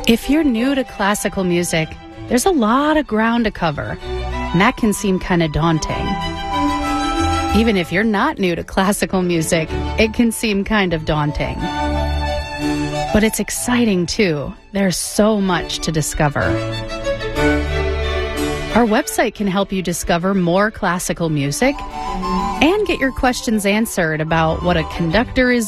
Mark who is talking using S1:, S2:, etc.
S1: If you're new to classical music, there's a lot of ground to cover, and that can seem kind of daunting. Even if you're not new to classical music, it can seem kind of daunting. But it's exciting too. There's so much to discover. Our website can help you discover more classical music and get your questions answered about what a conductor is